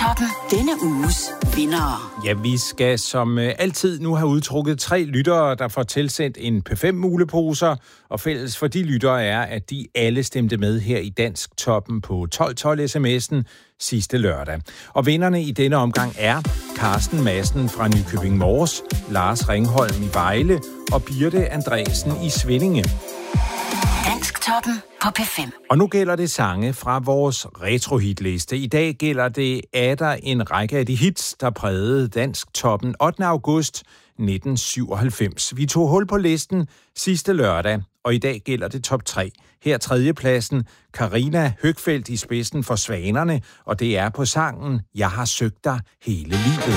Toppen. Denne uges vindere. Ja, vi skal som altid nu have udtrukket 3 lyttere, der får tilsendt en P5-muleposer, og fælles for de lyttere er, at de alle stemte med her i Dansk Toppen på 1212 sms'en sidste lørdag. Og vinderne i denne omgang er Carsten Madsen fra Nykøbing Mors, Lars Ringholm i Vejle og Birte Andresen i Svinninge. Dansk Toppen på P5. Og nu gælder det sange fra vores retrohitliste. I dag gælder det atter en række af de hits, der prægede Dansk Toppen 8. august 1997. Vi tog hul på listen sidste lørdag, og i dag gælder det top 3. Her 3. pladsen, Karina Høgfeldt i spidsen for Svanerne, og det er på sangen Jeg har søgt dig hele livet.